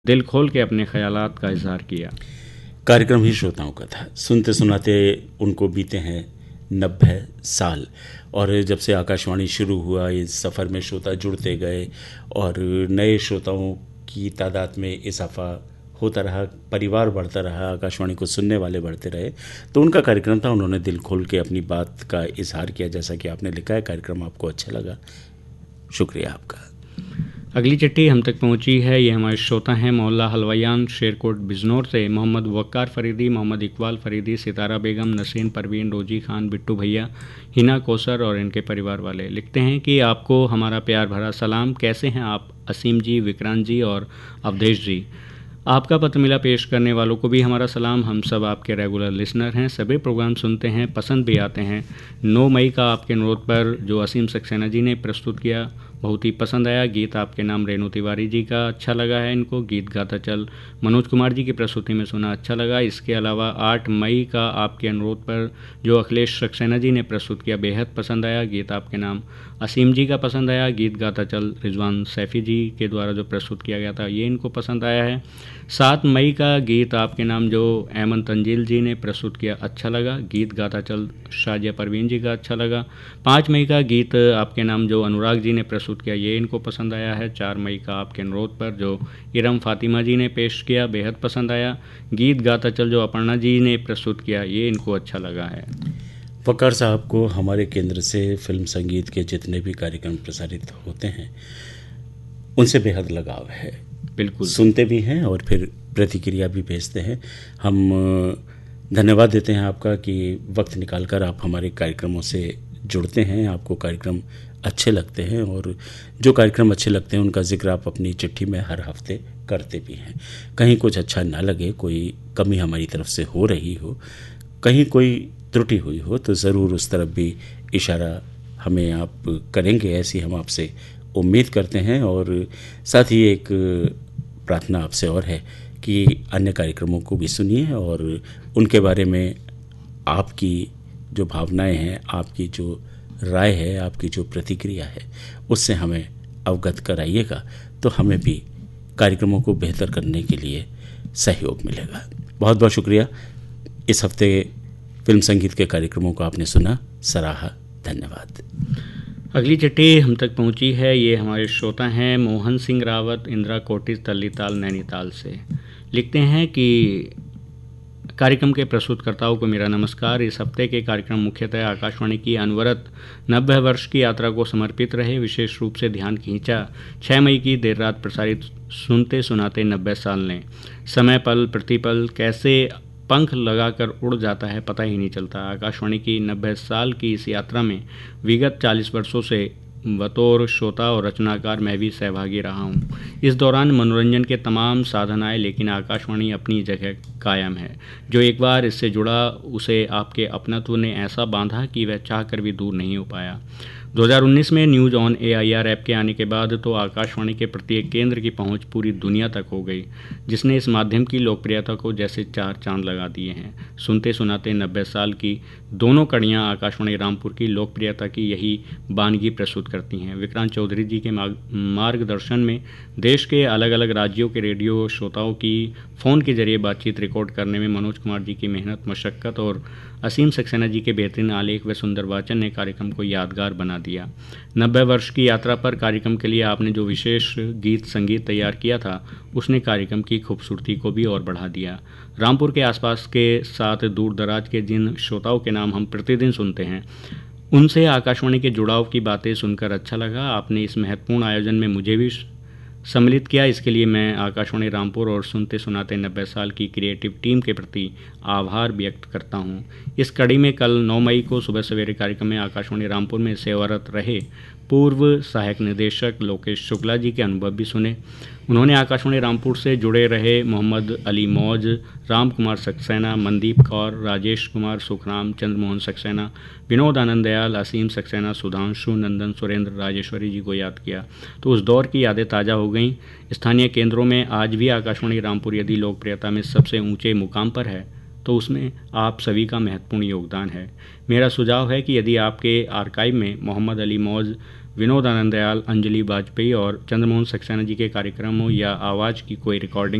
दिल खोल के अपने ख्यालात का इजहार किया। कार्यक्रम ही श्रोताओं का था। सुनते सुनाते उनको बीते हैं 90 साल, और जब से आकाशवाणी शुरू हुआ इस सफ़र में श्रोता जुड़ते गए और नए श्रोताओं की तादाद में इजाफा होता रहा, परिवार बढ़ता रहा, आकाशवाणी को सुनने वाले बढ़ते रहे। तो उनका कार्यक्रम था, उन्होंने दिल खोल के अपनी बात का इजहार किया। जैसा कि आपने लिखा है, कार्यक्रम आपको अच्छा लगा, शुक्रिया आपका। अगली चिट्ठी हम तक पहुंची है। ये हमारे श्रोता हैं मोहल्ला हलवायान शेरकोट बिजनौर से मोहम्मद वक्कार फरीदी, मोहम्मद इकबाल फरीदी, सितारा बेगम, नसीन परवीन, रोजी खान, बिट्टू भैया, हिना कौसर और इनके परिवार वाले। लिखते हैं कि आपको हमारा प्यार भरा सलाम। कैसे हैं आप असीम जी, विक्रांत जी और अवधेश जी? आपका पत्र मिला पेश करने वालों को भी हमारा सलाम। हम सब आपके रेगुलर लिसनर हैं, सभी प्रोग्राम सुनते हैं, पसंद भी आते हैं। 9 मई का आपके अनुरोध पर जो असीम सक्सेना जी ने प्रस्तुत किया बहुत ही पसंद आया। गीत आपके नाम रेणु तिवारी जी का अच्छा लगा है इनको। गीत गाता चल मनोज कुमार जी की प्रस्तुति में सुना, अच्छा लगा। इसके अलावा 8 मई का आपके अनुरोध पर जो अखिलेश सक्सेना जी ने प्रस्तुत किया बेहद पसंद आया। गीत आपके नाम असीम जी का पसंद आया। गीत गाता चल रिजवान सैफ़ी जी के द्वारा जो प्रस्तुत किया गया था ये इनको पसंद आया है। 7 मई का गीत आपके नाम जो ऐमन तंजील जी ने प्रस्तुत किया अच्छा लगा। गीत गाता चल शाजिया परवीन जी का अच्छा लगा। 5 मई का गीत आपके नाम जो अनुराग जी ने प्रस्तुत किया ये इनको पसंद आया है। 4 मई का आपके अनुरोध पर जो इरम फातिमा जी ने पेश किया बेहद पसंद आया। गीत गाता चल जो अपर्णा जी ने प्रस्तुत किया ये इनको अच्छा लगा है। वकार साहब को हमारे केंद्र से फिल्म संगीत के जितने भी कार्यक्रम प्रसारित होते हैं उनसे बेहद लगाव है। बिल्कुल सुनते भी हैं और फिर प्रतिक्रिया भी भेजते हैं। हम धन्यवाद देते हैं आपका कि वक्त निकालकर आप हमारे कार्यक्रमों से जुड़ते हैं, आपको कार्यक्रम अच्छे लगते हैं और जो कार्यक्रम अच्छे लगते हैं उनका जिक्र आप अपनी चिट्ठी में हर हफ्ते करते भी हैं। कहीं कुछ अच्छा ना लगे, कोई कमी हमारी तरफ से हो रही हो, कहीं कोई त्रुटि हुई हो तो ज़रूर उस तरफ भी इशारा हमें आप करेंगे, ऐसी हम आपसे उम्मीद करते हैं। और साथ ही एक प्रार्थना आपसे और है कि अन्य कार्यक्रमों को भी सुनिए और उनके बारे में आपकी जो भावनाएं हैं, आपकी जो राय है, आपकी जो प्रतिक्रिया है उससे हमें अवगत कराइएगा, तो हमें भी कार्यक्रमों को बेहतर करने के लिए सहयोग मिलेगा। बहुत बहुत शुक्रिया। इस हफ्ते फिल्म संगीत के कार्यक्रमों को आपने सुना, सराहा, धन्यवाद। अगली चिट्ठी हम तक पहुंची है। ये हमारे श्रोता हैं मोहन सिंह रावत, इंदिरा कोटिस, तल्लीताल, नैनीताल से। लिखते हैं कि कार्यक्रम के प्रस्तुतकर्ताओं को मेरा नमस्कार। इस हफ्ते के कार्यक्रम मुख्यतः आकाशवाणी की अनवरत 90 वर्ष की यात्रा को समर्पित रहे। विशेष रूप से ध्यान खींचा 6 मई की देर रात प्रसारित सुनते सुनाते 90 साल ने। समय पल प्रतिपल कैसे पंख लगाकर उड़ जाता है पता ही नहीं चलता। आकाशवाणी की 90 साल की इस यात्रा में विगत 40 वर्षों से बतौर श्रोता और रचनाकार मैं भी सहभागी रहा हूँ। इस दौरान मनोरंजन के तमाम साधन आए, लेकिन आकाशवाणी अपनी जगह कायम है। जो एक बार इससे जुड़ा उसे आपके अपनत्व ने ऐसा बांधा कि वह चाहकर भी दूर नहीं हो पाया। 2019 में न्यूज़ ऑन AIR ऐप के आने के बाद तो आकाशवाणी के प्रत्येक केंद्र की पहुंच पूरी दुनिया तक हो गई, जिसने इस माध्यम की लोकप्रियता को जैसे 4 चांद लगा दिए हैं। सुनते सुनाते 90 साल की दोनों कड़ियां आकाशवाणी रामपुर की लोकप्रियता की यही बानगी प्रस्तुत करती हैं। विक्रांत चौधरी जी के मार्गदर्शन में देश के अलग अलग राज्यों के रेडियो श्रोताओं की फ़ोन के जरिए बातचीत रिकॉर्ड करने में मनोज कुमार जी की मेहनत, मशक्क़त और असीम सक्सेना जी के बेहतरीन आलेख व सुंदर वाचन ने कार्यक्रम को यादगार बना दिया। 90 वर्ष की यात्रा पर कार्यक्रम के लिए आपने जो विशेष गीत संगीत तैयार किया था उसने कार्यक्रम की खूबसूरती को भी और बढ़ा दिया। रामपुर के आसपास के साथ दूर दराज के जिन श्रोताओं के नाम हम प्रतिदिन सुनते हैं उनसे आकाशवाणी के जुड़ाव की बातें सुनकर अच्छा लगा। आपने इस महत्वपूर्ण आयोजन में मुझे भी सम्मिलित किया, इसके लिए मैं आकाशवाणी रामपुर और सुनते सुनाते 90 साल की क्रिएटिव टीम के प्रति आभार व्यक्त करता हूं। इस कड़ी में कल 9 मई को सुबह सवेरे कार्यक्रम में आकाशवाणी रामपुर में सेवारत रहे पूर्व सहायक निदेशक लोकेश शुक्ला जी के अनुभव भी सुने। उन्होंने आकाशवाणी रामपुर से जुड़े रहे मोहम्मद अली मौज, राम कुमार सक्सेना, मनदीप कौर, राजेश कुमार, सुखराम, चंद्रमोहन सक्सेना, विनोद आनंद दयाल, असीम सक्सेना, सुधांशु, नंदन, सुरेंद्र, राजेश्वरी जी को याद किया तो उस दौर की यादें ताज़ा हो गईं। स्थानीय केंद्रों में आज भी आकाशवाणी रामपुर यदि लोकप्रियता में सबसे ऊंचे मुकाम पर है तो उसमें आप सभी का महत्वपूर्ण योगदान है। मेरा सुझाव है कि यदि आपके आर्काइव में मोहम्मद अली मौज विनोद आनंद दयाल, अंजलि वाजपेयी और चंद्रमोहन सक्सेना जी के कार्यक्रमों या आवाज़ की कोई रिकॉर्डिंग